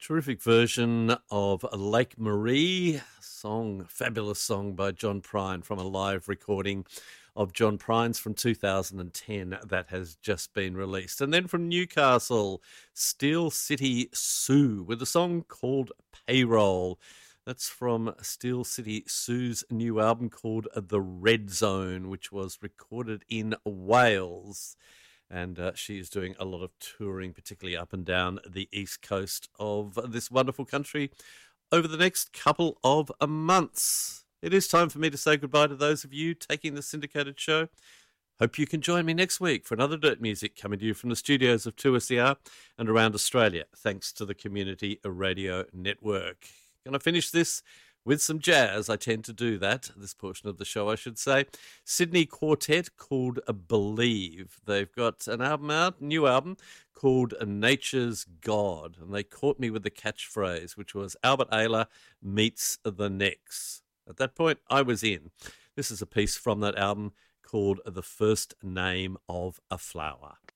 Terrific version of Lake Marie song, fabulous song by John Prine from a live recording of John Prine's from 2010 that has just been released. And then from Newcastle, Steel City Sue with a song called Payroll. That's from Steel City Sue's new album called The Red Zone, which was recorded in Wales. And she is doing a lot of touring, particularly up and down the east coast of this wonderful country over the next couple of months. It is time for me to say goodbye to those of you taking the syndicated show. Hope you can join me next week for another Dirt Music coming to you from the studios of 2SER and around Australia, thanks to the Community Radio Network. Going to finish this with some jazz. I tend to do that, this portion of the show, I should say. Sydney quartet called Believe. They've got an album out, new album, called Nature's God. And they caught me with the catchphrase, which was Albert Ayler meets the Necks. At that point, I was in. This is a piece from that album called The First Name of a Flower.